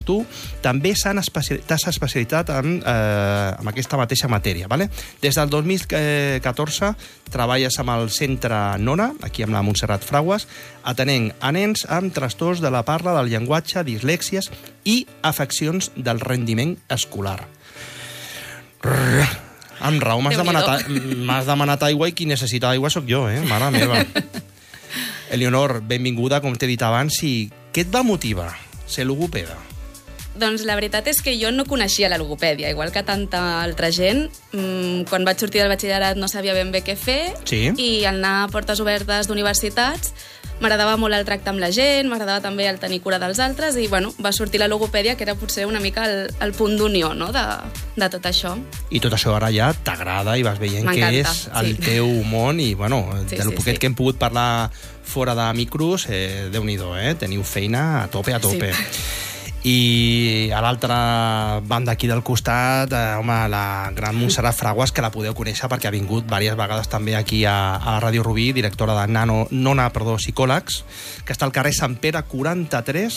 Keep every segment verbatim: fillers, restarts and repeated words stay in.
tu també t'has especialitat en, eh, en aquesta mateixa matèria. Vale? Des del dos mil catorze treballes amb el Centre Nona, aquí amb la Montserrat Fraguas, atenent a nens amb trastorns de la parla, del llenguatge, dislèxies i afeccions del rendiment escolar. Rrr, amb raó, m'has demanat, m'has demanat aigua i qui necessita aigua sóc jo, eh? Mare meva. Elionor, benvinguda, com t'he dit abans, i què et va motivar ser logopeda? Doncs la veritat és que jo no coneixia la logopèdia, igual que tanta altra gent. Mmm, quan vaig sortir del batxillerat no sabia ben bé què fer, sí. I al anar a portes obertes d'universitats m'agradava molt el tracte amb la gent, m'agradava també el tenir cura dels altres i bueno, va sortir la logopèdia, que era potser una mica el, el punt d'unió, no?, de, de tot això. I tot això ara ja t'agrada i vas veient que és el sí. teu món i bueno, sí, de lo sí, poquet sí. que hem pogut parlar fora de micros, eh, Déu-n'hi-do, eh? Teniu feina a tope, a tope. Sí. I a l'altra banda aquí del costat, eh, home, la gran Montserrat Fraguas, que la podeu conèixer perquè ha vingut diverses vegades també aquí a, a Ràdio Rubí, directora de Nano, Nona, perdó, Psicòlegs, que està al carrer Sant Pere quaranta-tres,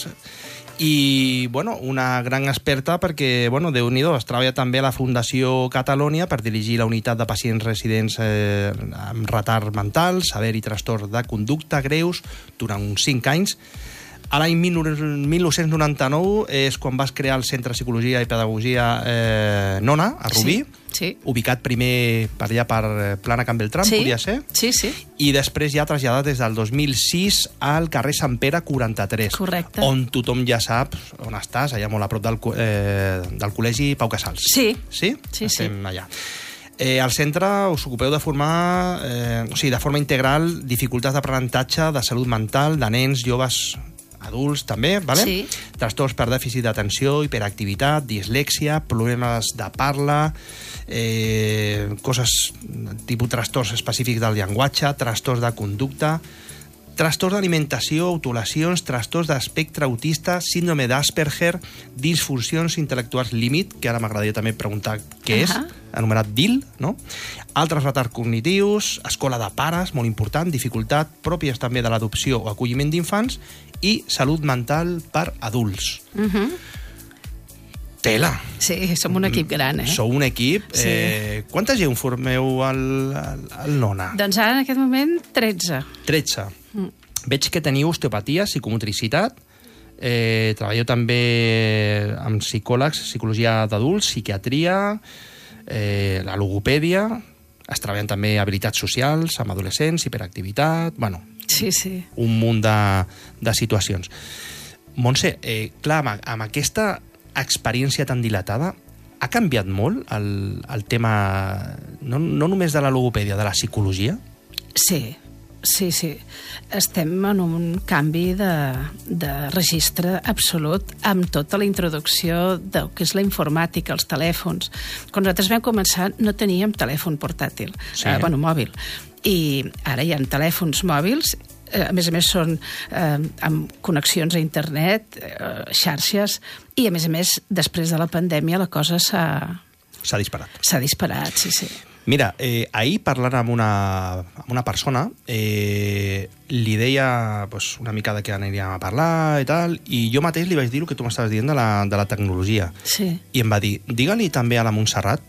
i, bueno, una gran experta perquè, bueno, Déu-n'hi-do, es treballa també a la Fundació Catalònia per dirigir la unitat de pacients residents eh, amb retard mental, sever i trastorn de conducta greus durant uns cinc anys. A l'any mil nou-cents noranta-nou és quan vas crear el Centre de Psicologia i Pedagogia eh, Nona, a Rubí, sí, sí. Ubicat primer per allà per Plana Can Beltrán, sí, podia ser? Sí, sí. I després ja traslladat des del dos mil sis al carrer Sant Pere quaranta-tres. Correcte. On tothom ja sap on estàs, allà molt a prop del, eh, del Col·legi Pau Casals. Sí. Sí? Sí, Estem sí. allà. Eh, al centre us ocupeu de formar, eh, o sigui, de forma integral, dificultats d'aprenentatge, de salut mental, de nens, joves, adults també, vale? Sí. Trastorns per dèficit d'atenció, hiperactivitat, dislèxia, problemes de parla, eh, coses tipus trastorns específics del llenguatge, trastorns de conducta, trastorns d'alimentació, autolesions, trastorns d'espectre autista, síndrome d'Asperger, disfuncions intel·lectuals límit, que ara m'agradaria també preguntar què és, uh-huh. anomenat D I L, no? Altres retards cognitius, escola de pares, molt important, dificultat pròpies també de l'adopció o acolliment d'infants i salut mental per adults. Uh-huh. Tela! Sí, som un equip gran, eh? Sou un equip. Sí. Eh, quanta gent formeu al, al, al Nona? Doncs ara, en aquest moment, tretze. tretze. Mm. Veig que teniu osteopatia, psicomotricitat, eh, treballeu també amb psicòlegs, psicologia d'adults, psiquiatria, eh, la logopèdia, es treballen també habilitats socials, amb adolescents, hiperactivitat, bueno, sí, sí. un munt de, de situacions. Montse, eh, clar, amb, amb aquesta experiència tan dilatada, ha canviat molt el, el tema, no, no només de la logopèdia, de la psicologia? Sí, sí, sí. Estem en un canvi de, de registre absolut amb tota la introducció del que és la informàtica, els telèfons. Quan nosaltres vam començar no teníem telèfon portàtil, sí. eh, bueno, mòbil. I ara hi ha telèfons mòbils, eh, a més a més són eh, amb connexions a internet, eh, xarxes, i a més a més, després de la pandèmia, la cosa s'ha... S'ha disparat. S'ha disparat, sí, sí. Mira, eh, ahir parlant amb una, amb una persona, eh, li deia pues, una mica de què aniríem a parlar i tal, i jo mateix li vaig dir el que tu m'estaves dient de la, de la tecnologia. Sí. I em va dir, digue-li també a la Montserrat,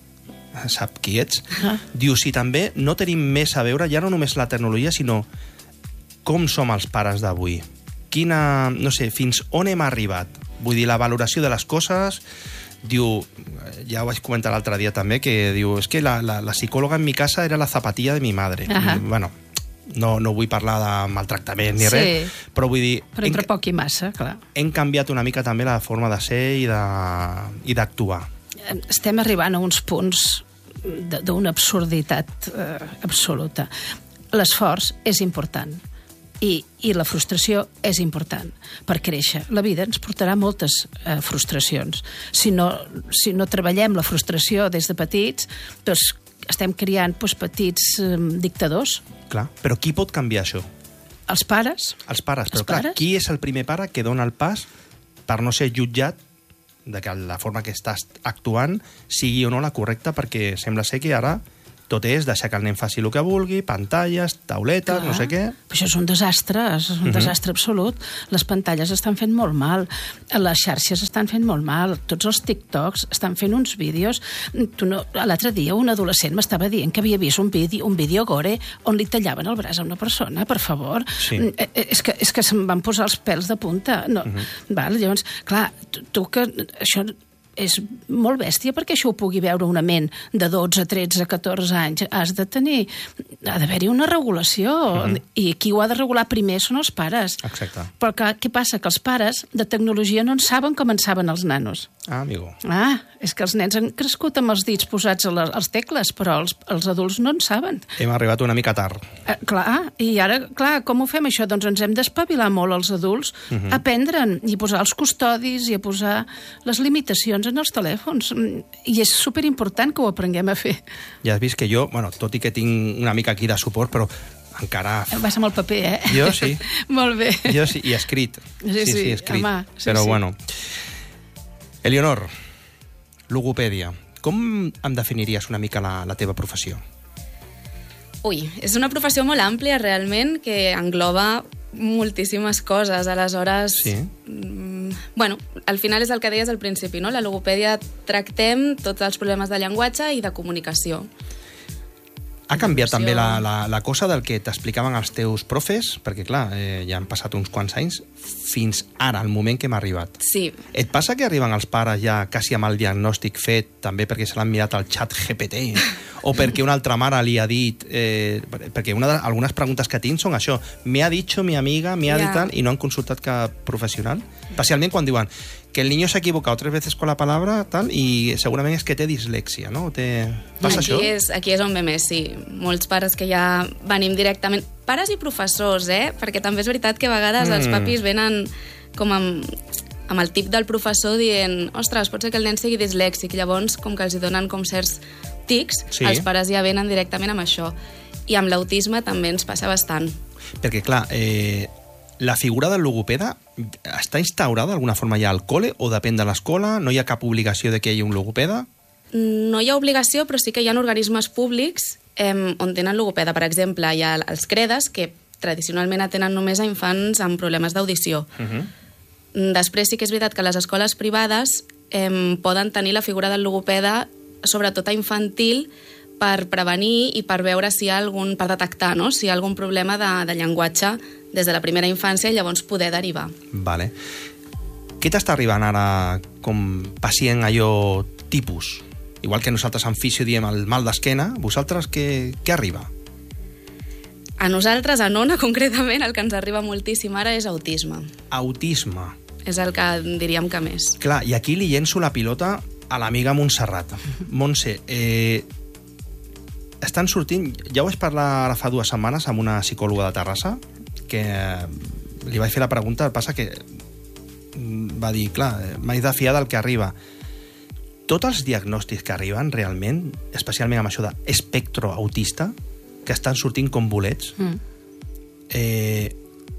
sap qui ets, uh-huh. diu, si també no tenim més a veure, ja no només la tecnologia, sinó com som els pares d'avui. Quina, no sé, fins on hem arribat. Vull dir, la valoració de les coses... Diu, ja ho vaig comentar l'altre dia també, que diu, és que la, la, la psicòloga en mi casa era la zapatilla de mi madre. Uh-huh. Bueno, no, no vull parlar de maltractament ni sí. res, però vull dir... Però entre poc i massa, clar. Hem canviat una mica també la forma de ser i d'actuar. Estem arribant a uns punts d'una absurditat eh, absoluta. L'esforç és important. I, i la frustració és important per créixer. La vida ens portarà moltes eh, frustracions. Si no, si no treballem la frustració des de petits, doncs estem criant doncs, petits eh, dictadors. Clar, però qui pot canviar això? Els pares. Els pares, però Els clar, pares? qui és el primer pare que dona el pas per no ser jutjat de que la forma que estàs actuant sigui o no la correcta, perquè sembla ser que ara tot és deixar que el nen faci el que vulgui, pantalles, tauletes, Clar. no sé què... Però això és un desastre, és un uh-huh. desastre absolut. Les pantalles estan fent molt mal, les xarxes estan fent molt mal, tots els TikToks estan fent uns vídeos... Tu no... L'altre dia un adolescent m'estava dient que havia vist un vídeo, un vídeo gore on li tallaven el braç a una persona, per favor. Sí. És que, és que se'm van posar els pèls de punta. No. Uh-huh. Val? Llavors, clar, tu, tu que això... és molt bèstia perquè això ho pugui veure una ment de dotze, tretze, catorze anys. Has de tenir... Ha d'haver-hi una regulació. Uh-huh. I qui ho ha de regular primer són els pares. Exacte. Però que, què passa? Que els pares de tecnologia no en saben com en saben els nanos. Ah, amigo. Ah, és que els nens han crescut amb els dits posats a les, als tecles, però els, els adults no en saben. Hem arribat una mica tard. Eh, clar, i ara, clar, com ho fem això? Doncs ens hem d'espavilar molt els adults, uh-huh. a aprendre'n i a posar els custodis i a posar les limitacions en els telèfons. I és superimportant que ho aprenguem a fer. Ja has vist que jo, bueno, tot i que tinc una mica aquí de suport, però encara... Vas amb el paper, eh? Jo sí. Molt bé. Jo sí, i escrit. Sí, sí, sí, sí escrit. Home, sí, però sí. bueno. Elionor, logopèdia. Com em definiries una mica la, la teva professió? Ui, és una professió molt àmplia, realment, que engloba moltíssimes coses. Aleshores, sí. mm, bueno, al final és el que deies al principi, no? La logopèdia tractem tots els problemes de llenguatge i de comunicació. Ha canviat també la, la, la cosa del que t'explicaven els teus profes? Perquè, clar, eh, ja han passat uns quants anys fins ara, el moment que hem arribat. Sí. Et passa que arriben els pares ja quasi amb el diagnòstic fet, també perquè se l'han mirat al xat G P T, o perquè una altra mare li ha dit... Eh, perquè una de, algunes preguntes que tinc són això. Me ha dicho mi amiga, me ha yeah. dit tal, i no han consultat cap professional. Especialment quan diuen que el niño se ha equivocado tres veces con la palabra tal, i segurament és que té dislèxia, no? Té... Passa aquí això? És, aquí és on ve més, sí. Molts pares que ja venim directament... Pares i professors, eh? Perquè també és veritat que a vegades mm. els papis venen com amb, amb el tip del professor dient ostres, pot ser que el nen sigui dislèxic. Llavors, com que els hi donen com certs tics, sí. els pares ja venen directament amb això. I amb l'autisme també ens passa bastant. Perquè, clar, eh, la figura del logopeda està instaurada d'alguna forma ja al col·le o depèn de l'escola? No hi ha cap obligació de que hi hagi un logopeda? No hi ha obligació, però sí que hi ha organismes públics eh, on tenen logopeda. Per exemple, hi ha els CREDAS, que tradicionalment atenen només a infants amb problemes d'audició. Uh-huh. Després sí que és veritat que les escoles privades eh, poden tenir la figura del logopeda, sobretot a infantil, per prevenir i per veure si hi ha algun, per detectar, no? Si hi ha algun problema de, de llenguatge des de la primera infància i llavors poder derivar. Vale. Què t'està arribant ara com pacient allò tipus? Igual que nosaltres en fisio diem el mal d'esquena, vosaltres què, què arriba? A nosaltres, a Nona, concretament, el que ens arriba moltíssim ara és autisme. Autisme. És el que diríem que més. Clar, i aquí li llenço la pilota a l'amiga Montserrat. Montse, eh, estan sortint... Ja ho vaig parlar ara fa dues setmanes amb una psicòloga de Terrassa, que li vaig fer la pregunta, el passa que va dir, clar, m'he de fiar del que arriba. Tots els diagnòstics que arriben realment, especialment amb això d'espectro autista, que estan sortint com bolets, mm. eh,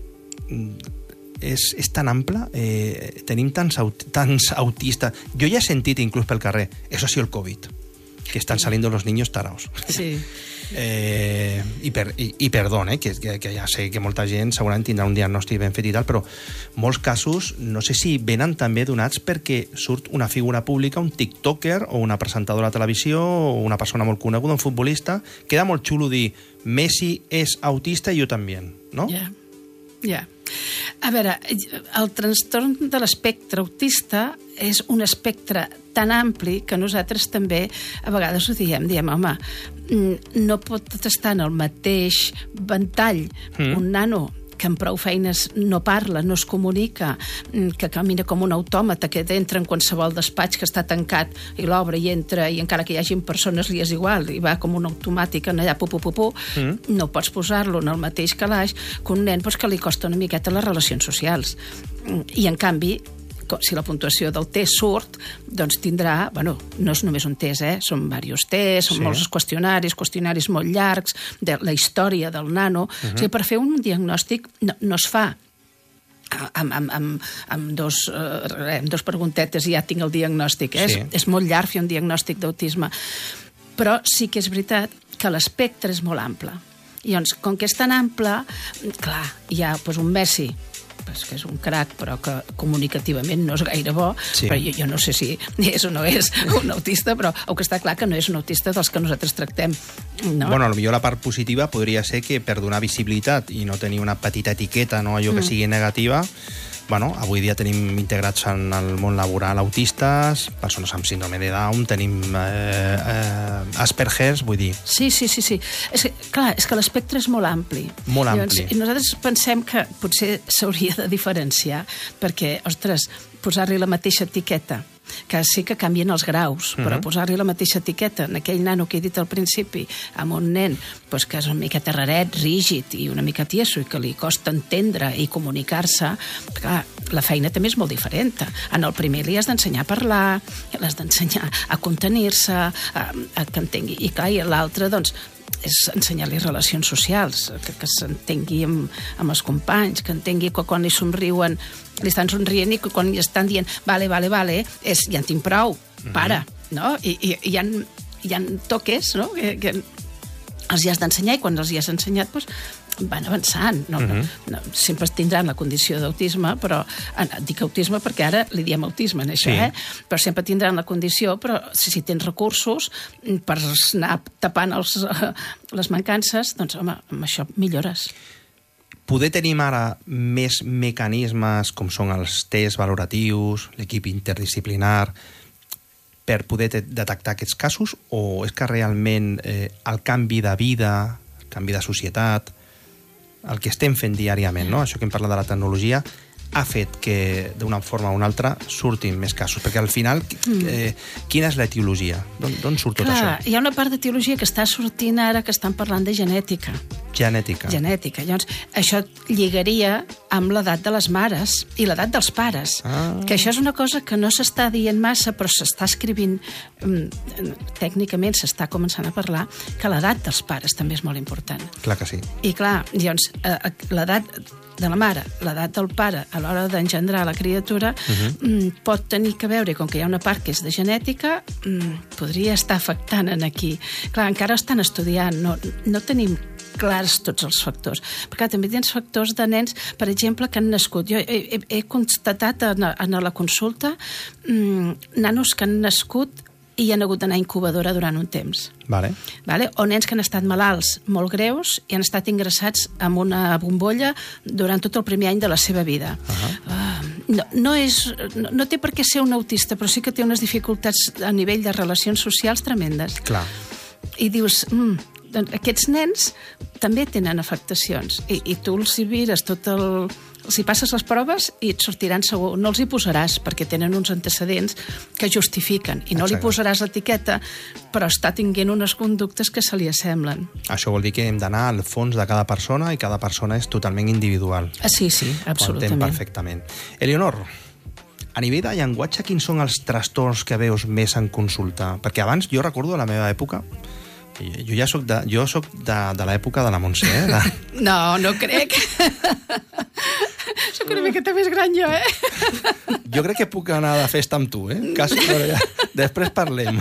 és, és tan ample, eh, tenim tants, aut tants autistes. Jo ja he sentit inclús pel carrer, eso ha sido el COVID, que están saliendo los niños taraos. Sí. Eh, i, per, i, i perdó, eh, que, que, que ja sé que molta gent segurament tindrà un diagnòstic ben fet i tal, però molts casos no sé si venen també donats perquè surt una figura pública, un tiktoker o una presentadora de televisió o una persona molt coneguda, un futbolista. Queda molt xulo dir Messi és autista i jo també, no? Ja, yeah. ja. Yeah. A veure, el trastorn de l'espectre autista és un espectre tan ampli que nosaltres també a vegades ho diem, diem, home, no pot estar en el mateix ventall mm. un nano que amb prou feines no parla, no es comunica, que camina com un autòmata, que entra en qualsevol despatx que està tancat i l'obre i entra, i encara que hi hagi persones li és igual, i va com un automàtic en allà, pu, pu, pu, pu. Mm. No pots posar-lo en el mateix calaix que un nen pues, que li costa una miqueta les relacions socials. I en canvi, si la puntuació del test surt, doncs tindrà, bueno, no és només un test, eh? Són diversos tests, són sí. molts qüestionaris, qüestionaris molt llargs, de la història del nano. Uh-huh. O sigui, per fer un diagnòstic no, no es fa amb, amb, amb, amb, dos, eh, amb dos preguntetes i ja tinc el diagnòstic. Eh? Sí. És, és molt llarg fer un diagnòstic d'autisme. Però sí que és veritat que l'espectre és molt ample. I llavors, com que és tan ample, clar, hi ha doncs, un Messi, pues, que és un crac, però que comunicativament no és gaire bo, sí. Però jo, jo no sé si és o no és un autista, però el que està clar que no és un autista dels que nosaltres tractem. No? Bueno, potser la part positiva podria ser que per donar visibilitat i no tenir una petita etiqueta, no allò que sigui negativa, bueno, avui dia tenim integrats en el món laboral autistes, persones amb síndrome de Down, tenim eh, eh, Asperger's, vull dir... Sí, sí, sí, sí. És que, clar, és que l'espectre és molt ampli. Molt ampli. I nosaltres pensem que potser s'hauria de diferenciar perquè, ostres, posar-li la mateixa etiqueta, que sí que canvien els graus, però uh-huh. posar-li la mateixa etiqueta en aquell nano que he dit al principi, amb un nen pues, que és una mica terraret, rígid i una mica tieso i que li costa entendre i comunicar-se, clar, la feina també és molt diferent. En el primer li has d'ensenyar a parlar, l'has d'ensenyar a contenir-se, a, a que entengui. I clar, i l'altre, doncs, és ensenyar-li relacions socials, que, que s'entengui amb, amb els companys, que entengui que quan li somriuen li estan somrient i que quan li estan dient vale, vale, vale, és, ja en tinc prou, para, mm-hmm. no? I, i, i hi ha, hi ha toques, no?, que, que els hi has d'ensenyar i quan els hi has ensenyat, doncs, van avançant. No, mm-hmm. no, no, sempre tindran la condició d'autisme, però dic autisme perquè ara li diem autisme, en això, sí. eh? Però sempre tindran la condició, però si, si tens recursos per anar tapant els, les mancances, doncs, home, amb això millores. Poder tenim ara més mecanismes com són els tests valoratius, l'equip interdisciplinar, per poder detectar aquests casos, o és que realment eh, el canvi de vida, el canvi de societat, el que estem fent diàriament, no? Això que hem parlat de la tecnologia, ha fet que d'una forma o una altra surtin més casos, perquè al final eh, quina és l'etiologia? D'on surt tot Clar, això? Hi ha una part d'etiologia que està sortint ara que estan parlant de genètica. Genètica. Genètica. Llavors, això lligaria amb l'edat de les mares i l'edat dels pares, ah. que això és una cosa que no s'està dient massa, però s'està escrivint, tècnicament s'està començant a parlar, que l'edat dels pares també és molt important. Clar que sí. I clar, llavors, l'edat de la mare, l'edat del pare a l'hora d'engendrar la criatura uh-huh. pot tenir que veure, com que hi ha una part que és de genètica, podria estar afectant en aquí. Clar, encara estan estudiant, no, no tenim clars tots els factors. Perquè també tens factors de nens, per exemple, que han nascut. Jo he, he, he constatat en, en la consulta mmm, nanos que han nascut i han hagut d'anar a incubadora durant un temps. Vale. Vale? O nens que han estat malalts molt greus i han estat ingressats amb una bombolla durant tot el primer any de la seva vida. Uh-huh. Uh, no, no, és, no, no té per què ser un autista, però sí que té unes dificultats a nivell de relacions socials tremendes. Clar. I dius, mm, doncs aquests nens també tenen afectacions i, i tu els hi vires tot el... Si passes les proves i et sortiran segur. No els hi posaràs perquè tenen uns antecedents que justifiquen i no Exacte. Li posaràs l'etiqueta, però està tinguent unes conductes que se li assemblen. Això vol dir que hem d'anar al fons de cada persona i cada persona és totalment individual. Ah, sí, sí, absolutament. Ho entenc perfectament. Eleonor, a nivell de llenguatge, quins són els trastorns que veus més en consulta? Perquè abans, jo recordo a la meva època, jo ja soc de, jo soc de, de l'època de la Montse, eh? De... No, no crec. Soc una miqueta més gran jo, eh? Jo crec que puc anar de festa amb tu, eh? Quasi, però ja, després parlem.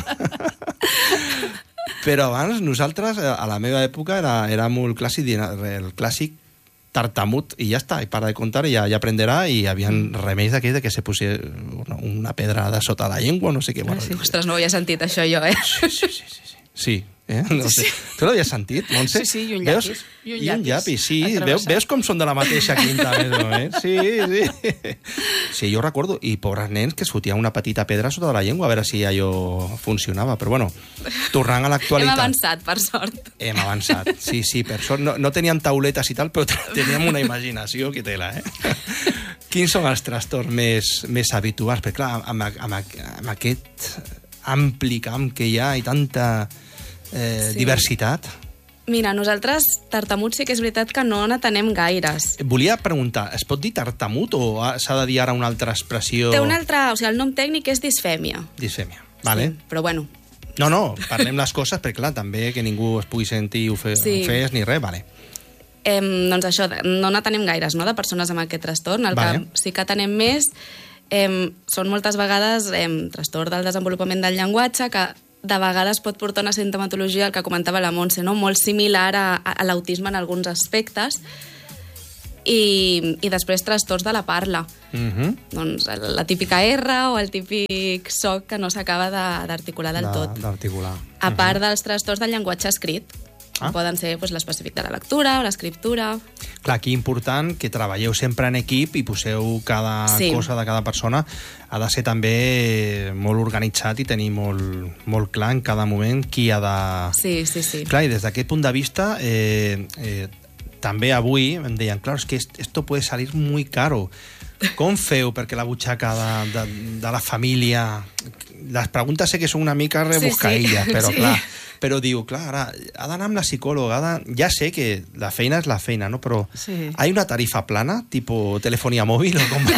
Però abans, nosaltres, a la meva època, era, era molt clàssic, el clàssic tartamut, i ja està, i para de contar, i ja, ja aprenderà, i hi havia remeis d'aquells de que se posés una, una pedra de sota la llengua, no sé què. Ah, sí. Ostres, no ho havia sentit, això, jo, eh? Sí, sí, sí, sí. sí. sí. Eh? No sé. Sí. Tu l'havies sentit, Montse? Sí, sí, i un llapis. Veus? I un llapis, I un llapis sí. Veus, veus com són de la mateixa quinta, més o menys? Sí, sí. Sí, jo recordo. I pobres nens que es fotia una petita pedra sota de la llengua a veure si allò funcionava. Però bueno, tornant a l'actualitat... Hem avançat, per sort. Hem avançat, sí, sí, per sort. No, no teníem tauletes i tal, però teníem una imaginació que tela, eh? Quins són els trastorns més, més habituals? Perquè clar, amb, amb, amb aquest ampli camp que hi ha i tanta... Eh, sí. diversitat. Mira, nosaltres tartamut sí que és veritat que no n'atenem gaires. Volia preguntar, es pot dir tartamut o s'ha de dir ara una altra expressió? Té una altra, o sigui, el nom tècnic és disfèmia. Disfèmia, vale. Sí, però bueno. No, no, parlem les coses, perquè clar, també que ningú es pugui sentir ofe sí. ofès ni res, vale. Eh, doncs això, no n'atenem gaires, no?, de persones amb aquest trastorn. El vale. que sí que atenem més eh, són moltes vegades eh, trastorn del desenvolupament del llenguatge, que de vegades pot portar una sintomatologia, el que comentava la Montse, no? Molt similar a, a l'autisme en alguns aspectes, i, i després trastorns de la parla. Uh-huh. Doncs la típica R o el típic soc que no s'acaba d'articular del tot. D'articular. A part uh-huh. dels trastorns del llenguatge escrit, ah. que poden ser doncs, l'específic de la lectura o l'escriptura. Clar, aquí important que treballeu sempre en equip i poseu cada sí. cosa de cada persona. Ha de ser també molt organitzat i tenir molt, molt clar en cada moment qui ha de... Sí, sí, sí. Clar, i des d'aquest punt de vista... Eh, eh, també avui em deien, clar, és que esto puede salir muy caro. Com feu perquè la butxaca de, de, de la família... Les preguntes sé que són una mica rebuscaïlles, sí, sí. però sí. clar, però diu, clar, ara ha d'anar amb la psicòloga, de... ja sé que la feina és la feina, no? Però sí. ¿hay una tarifa plana, tipo telefonía móvil o com?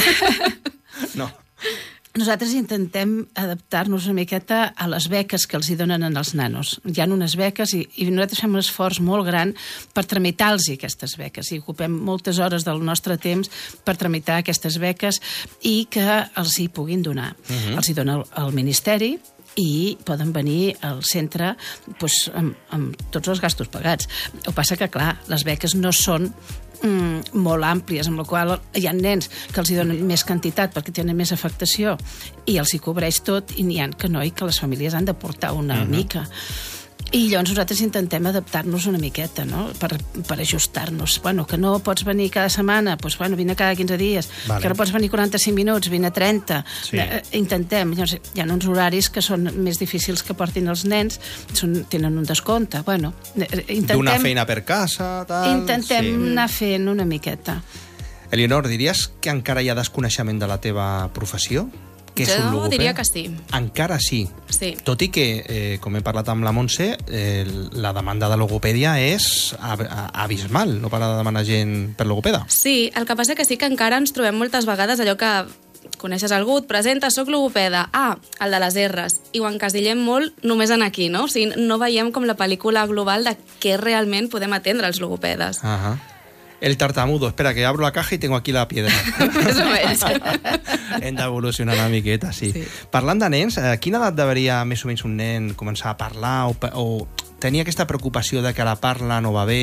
No. Nosaltres intentem adaptar-nos una miqueta a les beques que els hi donen als nanos. Hi ha unes beques i, i nosaltres fem un esforç molt gran per tramitar-los aquestes beques. I ocupem moltes hores del nostre temps per tramitar aquestes beques i que els hi puguin donar. Uh-huh. Els hi dona el, el Ministeri i poden venir al centre doncs, amb, amb tots els gastos pagats. El que passa que, clar, les beques no són Mm, molt àmplies, amb la qual hi ha nens que els hi donen més quantitat perquè tenen més afectació i els hi cobreix tot, i n'hi ha que no, i que les famílies han de portar una uh-huh. mica. I llavors nosaltres intentem adaptar-nos una miqueta, no? Per, per ajustar-nos. Bueno, que no pots venir cada setmana, doncs bueno, vine cada quinze dies. Vale. Que no pots venir quaranta-cinc minuts, vine trenta. Sí. Eh, intentem. Llavors, hi ha uns horaris que són més difícils que portin els nens, són, tenen un descompte. Bueno, intentem... D'una feina per casa, tal... Intentem sí. anar fent una miqueta. Elionor, diries que encara hi ha desconeixement de la teva professió? Que és un logopeda? Jo diria que sí. Encara sí. Sí. Tot i que, eh, com he parlat amb la Montse, eh, la demanda de logopèdia és ab abismal. No para de demanar gent per logopeda. Sí, el que passa que sí que encara ens trobem moltes vegades allò que coneixes algú, et presentes, soc logopeda, ah, el de les R's, i ho encasillem molt només en aquí, no? O sigui, no veiem com la pel·lícula global de què realment podem atendre els logopedes. Ahà. El tartamudo, espera, que abro la caja y tengo aquí la piedra. Més o menys. Hem d'evolucionar una miqueta, sí. sí. Parlant de nens, a quina edat deveria més o menys un nen començar a parlar o, o tenir aquesta preocupació de que la parla no va bé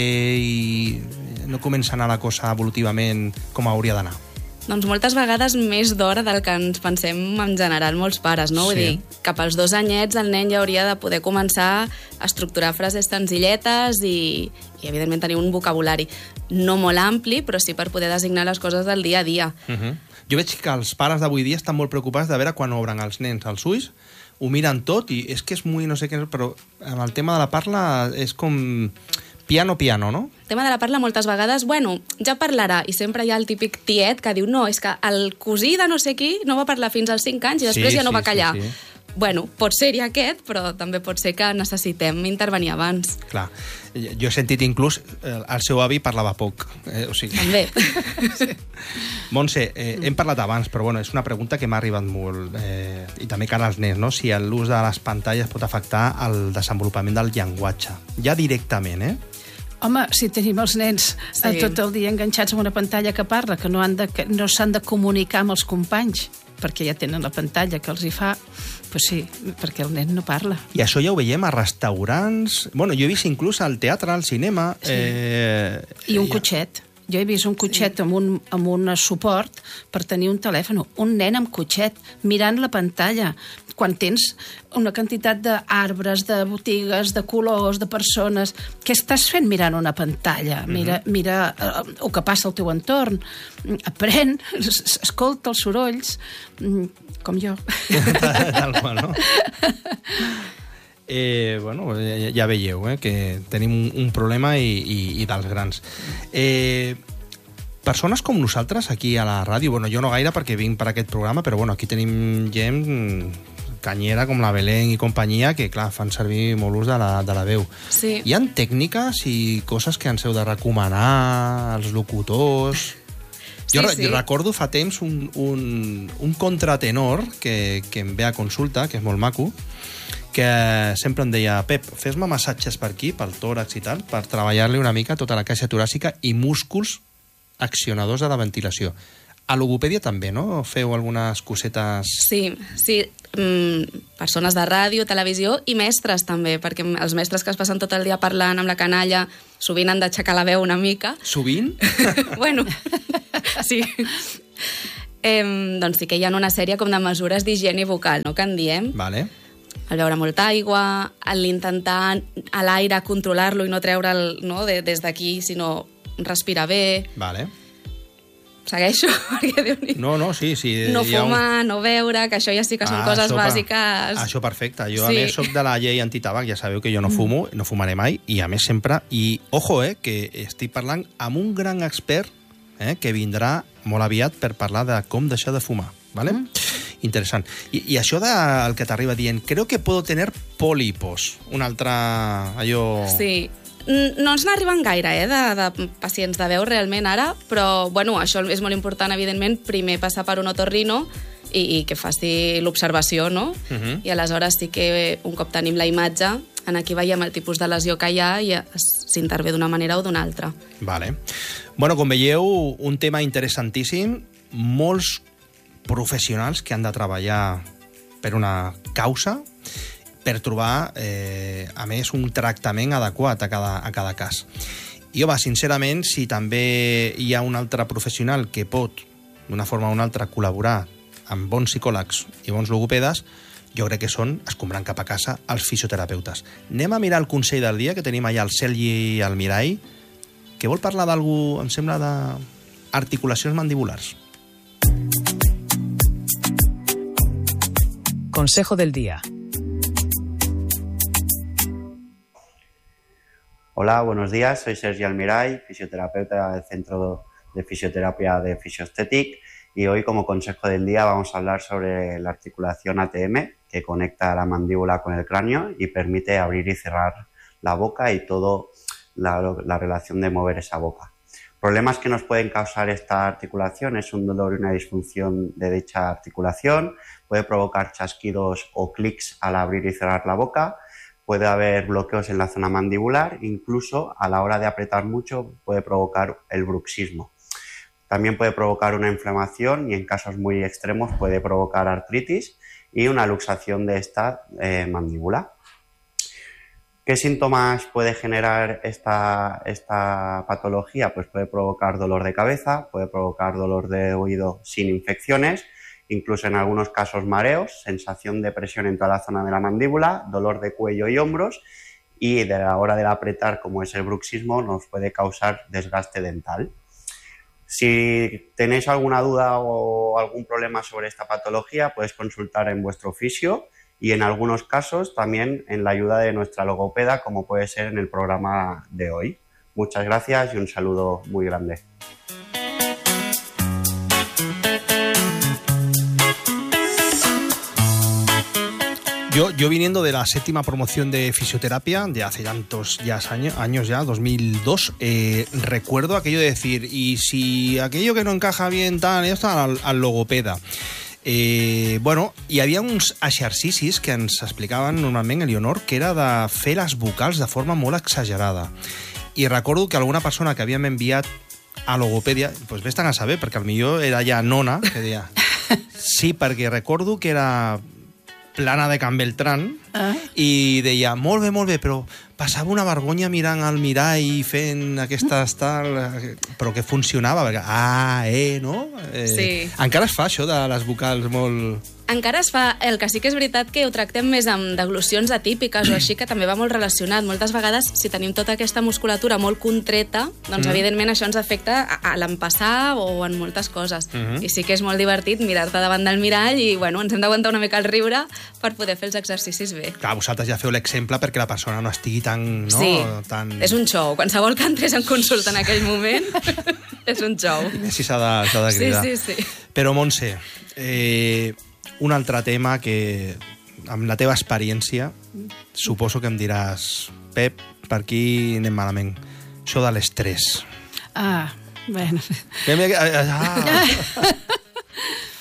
i no comença a anar la cosa evolutivament com hauria d'anar? Doncs moltes vegades més d'hora del que ens pensem en general molts pares, no? Vull sí. dir, cap als dos anyets el nen ja hauria de poder començar a estructurar frases senzilletes i, i evidentment tenir un vocabulari no molt ampli, però sí per poder designar les coses del dia a dia. Uh-huh. Jo veig que els pares d'avui dia estan molt preocupats de veure quan obren els nens als ulls, ho miren tot i és que és molt no sé què, però amb el tema de la parla és com... Piano, piano, no? El tema de la parla moltes vegades, bueno, ja parlarà, i sempre hi ha el típic tiet que diu no, és que el cosí de no sé qui no va parlar fins als cinc anys i després sí, ja no sí, va callar. Sí, sí. Bueno, pot ser-hi aquest, però també pot ser que necessitem intervenir abans. Clar, jo he sentit inclús eh, el seu avi parlava poc. Eh, o sigui... També. Sí. Montse, eh, hem parlat abans, però bueno, és una pregunta que m'ha arribat molt, eh, i també cara als nens, no? Si l'ús de les pantalles pot afectar el desenvolupament del llenguatge. Ja directament, eh? Home, si tenim els nens sí. tot el dia enganxats amb una pantalla que parla, que no han de, que no s'han de comunicar amb els companys, perquè ja tenen la pantalla que els hi fa, doncs sí, perquè el nen no parla. I això ja ho veiem a restaurants... Bueno, jo he vist inclús al teatre, al cinema... Sí. Eh... I un cotxet. Jo he vist un cotxet sí. amb, un, amb un suport per tenir un telèfon. Un nen amb cotxet, mirant la pantalla. Quan tens una quantitat d'arbres, de botigues, de colors, de persones... Què estàs fent mirant una pantalla? Mira, mm-hmm. mira uh, el que passa al teu entorn. Aprèn, escolta els sorolls, com jo. Tal qual, no? Eh, bueno, ja, ja veieu eh, que tenim un, un problema i, i, i dels grans. Eh, persones com nosaltres aquí a la ràdio, bueno, jo no gaire perquè vinc per aquest programa, però bueno, aquí tenim gent canyera com la Belén i companyia que, clar, fan servir molt ús de la, de la veu. Sí. Hi ha tècniques i coses que ens heu de recomanar als locutors... Jo sí, sí. recordo fa temps un, un, un contratenor que, que em ve a consulta, que és molt maco, que sempre em deia, Pep, fes-me massatges per aquí, pel tòrax i tal, per treballar-li una mica tota la caixa toràcica i músculs accionadors de la ventilació. A logopèdia també, no? Feu algunes cosetes... Sí, sí. Mm, persones de ràdio, televisió i mestres també, perquè els mestres que es passen tot el dia parlant amb la canalla sovint han d'aixecar la veu una mica. Sovint? Bueno, sí. Eh, doncs sí que hi ha una sèrie com de mesures d'higiene vocal, no?, que en diem. Vale. El beure molta aigua, l'intentar a l'aire controlar-lo i no treure'l, no, de, des d'aquí, sinó respirar bé. Vale. Segueixo? Perquè Déu-n'hi... No, no, sí, sí. No fumar, un... no beure, que això ja sí que són ah, coses bàsiques. Per... Això perfecte. Jo, sí. A més, soc de la llei antitabac, ja sabeu que jo no fumo, no fumaré mai, i a més sempre... I, ojo, eh, que estic parlant amb un gran expert eh, que vindrà molt aviat per parlar de com deixar de fumar, ¿vale? Mm. Interessant. I, I això del que t'arriba dient, creo que puedo tener pólipos. Un altre... allò... Sí. No ens n'arriben gaire, eh, de, de pacients de veu realment ara, però bueno, això és molt important, evidentment, primer passar per un otorrino i, i que faci l'observació, no? Uh-huh. I aleshores sí que un cop tenim la imatge, en aquí veiem el tipus de lesió que hi ha i s'intervé d'una manera o d'una altra. Vale. Bueno, com veieu, un tema interessantíssim, molts professionals que han de treballar per una causa, per trobar, eh, a més, un tractament adequat a cada, a cada cas. I, home, sincerament, si també hi ha un altre professional que pot, d'una forma o una altra, col·laborar amb bons psicòlegs i bons logopedes, jo crec que són, escombrant cap a casa, els fisioterapeutes. Anem a mirar el consell del dia, que tenim allà el Sergi Almirall, que vol parlar d'algú, em sembla, d'articulacions mandibulars. Consejo del día. Hola, buenos días. Soy Sergi Almirall, fisioterapeuta del Centro de Fisioterapia de Fisioestetic, y hoy, como consejo del día, vamos a hablar sobre la articulación A T M, que conecta la mandíbula con el cráneo y permite abrir y cerrar la boca y toda la, la relación de mover esa boca. Problemas que nos pueden causar esta articulación es un dolor y una disfunción de dicha articulación, puede provocar chasquidos o clics al abrir y cerrar la boca, puede haber bloqueos en la zona mandibular, incluso a la hora de apretar mucho puede provocar el bruxismo. También puede provocar una inflamación y en casos muy extremos puede provocar artritis y una luxación de esta eh, mandíbula. ¿Qué síntomas puede generar esta, esta patología? Pues puede provocar dolor de cabeza, puede provocar dolor de oído sin infecciones, incluso en algunos casos mareos, sensación de presión en toda la zona de la mandíbula, dolor de cuello y hombros, y de la hora de apretar, como es el bruxismo, nos puede causar desgaste dental. Si tenéis alguna duda o algún problema sobre esta patología, podéis consultar en vuestro fisio y en algunos casos también en la ayuda de nuestra logopeda, como puede ser en el programa de hoy. Muchas gracias y un saludo muy grande. Yo, yo viniendo de la séptima promoción de fisioterapia, de hace tantos ya años, años ya, dos mil dos, eh, recuerdo aquello de decir, y si aquello que no encaja bien, tal, esto, al, al logopeda. Eh, bueno, hi havia uns exercicis que ens explicaven normalment, Elionor, que era de fer les vocals de forma molt exagerada. I recordo que alguna persona que havíem enviat a logopèdia, doncs vés-te'n a saber, perquè potser era ja nona, que deia, sí, perquè recordo que era plana de Can Beltrán, ah. i deia, molt bé, molt bé, però passava una vergonya mirant al mirall i fent aquestes tal... però que funcionava, perquè, ah, eh, no? Eh, sí. Encara es fa això de les vocals molt... Encara es fa. El que sí que és veritat que ho tractem més amb deglucions atípiques o així, que també va molt relacionat. Moltes vegades, si tenim tota aquesta musculatura molt contreta, doncs mm. evidentment això ens afecta a, a l'empassar o en moltes coses. Mm -hmm. I sí que és molt divertit mirar-te davant del mirall i, bueno, ens hem d'aguantar una mica el riure per poder fer els exercicis bé. Clar, vosaltres ja feu l'exemple perquè la persona no estigui tan... No? Sí, tan... és un show. Qualsevol que entres en consulta en aquell moment és un show. Sí, s'ha de, s'ha de cridar. Sí, sí, sí. Però, Montse, eh, un altre tema que, amb la teva experiència, suposo que em diràs, Pep, per aquí anem malament. Això de l'estrès. Ah, bueno. Ah.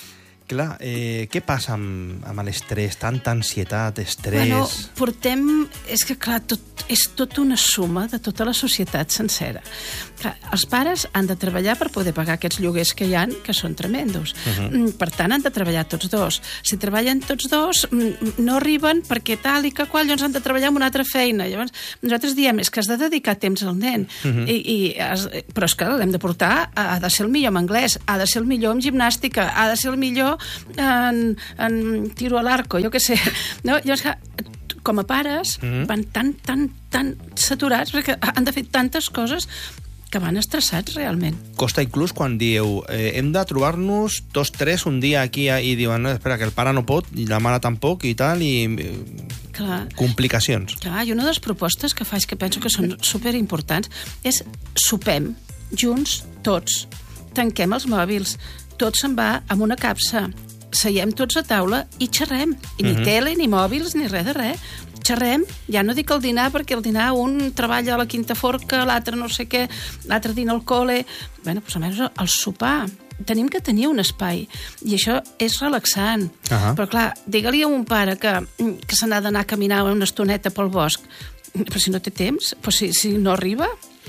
Clar, eh, què passa amb, amb l'estrès? Tanta ansietat, estrès... Bueno, portem... És que, clar, tot, és tota una suma de tota la societat sencera. Clar, els pares han de treballar per poder pagar aquests lloguers que hi ha, que són tremendos. Uh-huh. Per tant, han de treballar tots dos. Si treballen tots dos, no arriben perquè tal i que qual, llavors han de treballar en una altra feina. Llavors, nosaltres diem, és que has de dedicar temps al nen. Uh-huh. I, i has, però és que l'hem de portar, ha de ser el millor en anglès, ha de ser el millor en gimnàstica, ha de ser el millor en, en tiro a l'arco, jo què sé. No? Llavors, com a pares, mm-hmm. van tan, tan, tan saturats perquè han de fer tantes coses que van estressats realment. Costa inclús quan dieu eh, hem de trobar-nos tots tres un dia aquí i diuen, no, espera, que el pare no pot i la mare tampoc i tal, i clar, complicacions. Clar, i una de les propostes que faig que penso que són superimportants és sopem junts tots, tanquem els mòbils, tot se'n va amb una capsa, seiem tots a taula i xerrem. I ni uh-huh. tele, ni mòbils, ni res de res. Xerrem, ja no dic el dinar, perquè el dinar un treballa a la quinta forca, l'altre no sé què, l'altre dina al col·le... Bé, doncs almenys el sopar. Tenim que tenir un espai, i això és relaxant. Uh-huh. Però clar, digue-li a un pare que, que se n'ha d'anar a caminar una estoneta pel bosc, però si no té temps, però si, si no arriba...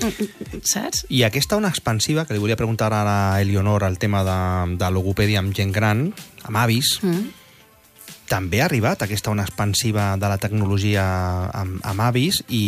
saps? I aquesta ona expansiva, que li volia preguntar a la Elionor el tema de, de logopèdia amb gent gran, amb avis, mm. també ha arribat aquesta ona expansiva de la tecnologia amb, amb avis i,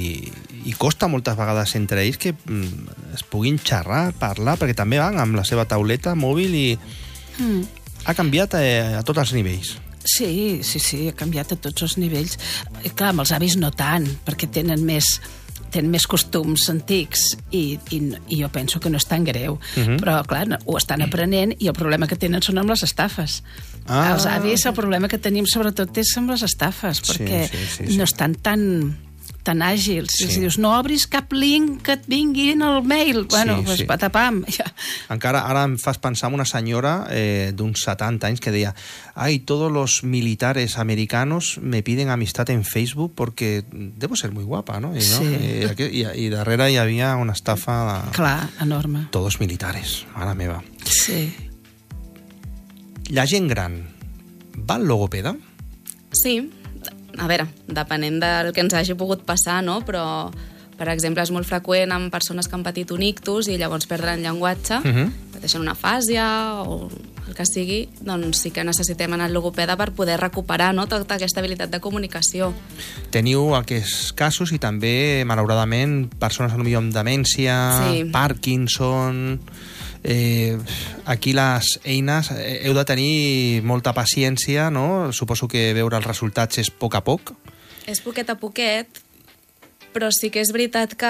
i costa moltes vegades entre ells que mm, es puguin xerrar, parlar, perquè també van amb la seva tauleta mòbil i mm. ha canviat a, a tots els nivells. Sí, sí, sí, ha canviat a tots els nivells. I clar, amb els avis no tant, perquè tenen més... tenen més costums antics i, i, i jo penso que no és tan greu. Uh-huh. Però, clar, ho estan aprenent i el problema que tenen són amb les estafes. Ah. Els avis, el problema que tenim sobretot és amb les estafes, perquè sí, sí, sí, sí. no estan tan... tan àgils. Sí. Si dius, no obris cap link que et vingui en el mail. Bueno, sí, pues sí. patapam. Ja. Encara ara em fas pensar en una senyora eh, d'uns setanta anys que deia ay, todos los militares americanos me piden amistad en Facebook porque debo ser muy guapa, ¿no? I, ¿no? Sí. I, aquí, i, i darrere hi havia una estafa... De... Clar, enorme. Todos militares, mare meva. Sí. La gent gran va al logopeda? Sí. A veure, depenent del que ens hagi pogut passar, no? Però, per exemple, és molt freqüent amb persones que han patit un ictus i llavors perden llenguatge, uh-huh. pateixen una afàsia o el que sigui, doncs sí que necessitem anar al logopeda per poder recuperar, no?, tota aquesta habilitat de comunicació. Teniu aquests casos i també, malauradament, persones potser amb demència, sí. Parkinson... Eh, aquí les eines eh, heu de tenir molta paciència, no? Suposo que veure els resultats és a poc a poc. És poquet a poquet, però sí que és veritat que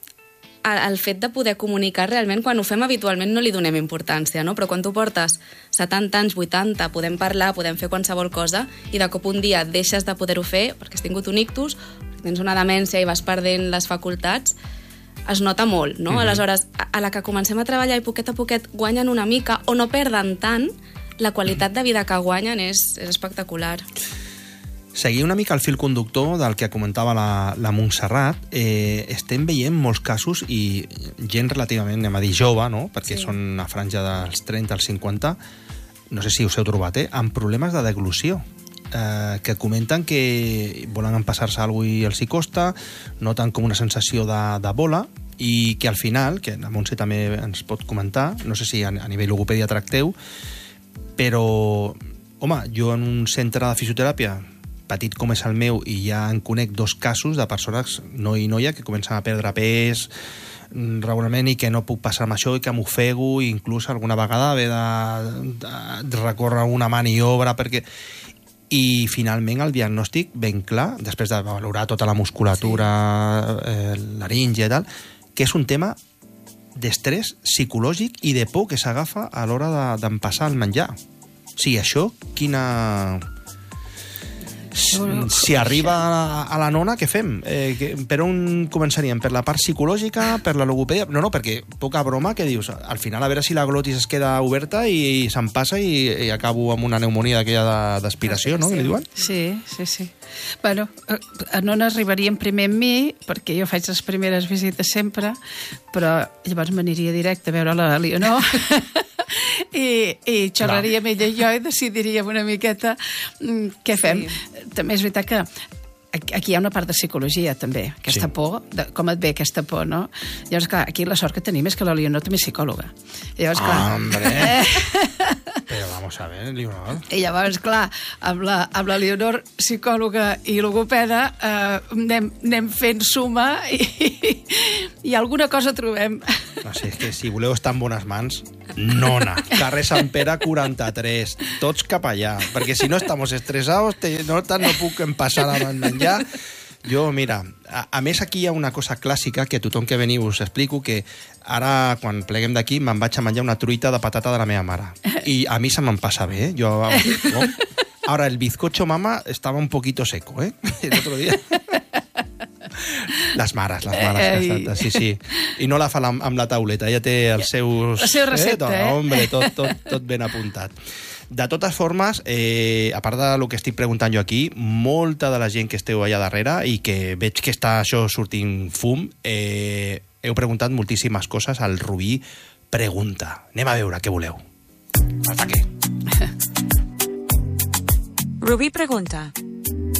el fet de poder comunicar realment, quan ho fem habitualment no li donem importància, no? Però quan tu portes setanta anys, vuitanta, podem parlar, podem fer qualsevol cosa i de cop un dia deixes de poder-ho fer perquè has tingut un ictus, tens una demència i vas perdent les facultats, es nota molt, no? Mm-hmm. Aleshores, a la que comencem a treballar i poquet a poquet guanyen una mica o no perden tant, la qualitat de vida que guanyen és, és espectacular. Seguir una mica el fil conductor del que comentava la, la Montserrat, eh, estem veient molts casos i gent relativament, anem a dir, jove, no? Perquè sí. Són a franja dels trenta als cinquanta, no sé si us heu trobat, eh? Amb problemes de deglució. Eh, que comenten que volen empassar-se alguna cosa i els hi costa, noten com una sensació de, de bola i que al final, que la Montse també ens pot comentar, no sé si a, a nivell logopèdia tracteu, però, home, jo en un centre de fisioteràpia petit com és el meu i ja en conec dos casos de persones, noi i noia, que comencen a perdre pes regularment i que no puc passar amb això i que m'ofego i inclús alguna vegada haver de, de, de recórrer una maniobra perquè... I finalment el diagnòstic ben clar, després de valorar tota la musculatura, sí. eh, laringe i tal, que és un tema d'estrès psicològic i de por que s'agafa a l'hora d'empassar el menjar. O sigui, això, quina... Si arriba a la nona, què fem? Eh, que, per on començaríem? Per la part psicològica? Per la logopèdia? No, no, perquè poca broma que dius, al final a veure si la glotis es queda oberta i, i se'n passa i, i acabo amb una pneumonia d'aquella d'aspiració, no? Sí, que li diuen? Sí, sí, sí. Bueno, a nona arribarien primer amb mi, perquè jo faig les primeres visites sempre, però llavors m'aniria directe a veure la Leonor. i, i xerraríem ella i jo i decidiríem una miqueta mm, què fem. Sí. També és veritat que aquí hi ha una part de psicologia, també. Aquesta sí. por, de, com et ve aquesta por, no? Llavors, clar, aquí la sort que tenim és que la Leonor també és psicòloga. Llavors, clar... Hombre! Però vamos a ver, Leonor. I llavors, clar, amb la, amb la Leonor, psicòloga i logopeda, eh, anem, anem fent suma i, i alguna cosa trobem. No sé, és que si voleu estar en bones mans, nona, carrer Sant Pere quaranta-tres, tots cap allà, perquè si no estamos estresados, te, no, no puc passar a menjar. Jo, mira, a, a més aquí hi ha una cosa clàssica que a tothom que veniu us explico, que ara, quan pleguem d'aquí, me'n vaig a menjar una truita de patata de la meva mare. I a mi se me'n passa bé, eh? Jo, no? Ahora, el bizcocho mama estaba un poquito seco, ¿eh? El otro día... Les mares, les mares. Que estan, sí, sí. I no la fa amb la tauleta, ella té els seus... La seva recepta, eh? eh? Hombre, tot, tot, tot ben apuntat. De totes formes, eh, a part del que estic preguntant jo aquí, molta de la gent que esteu allà darrere i que veig que està això sortint fum, eh, heu preguntat moltíssimes coses al Rubí Pregunta. Anem a veure què voleu. Hasta què? Rubí Pregunta.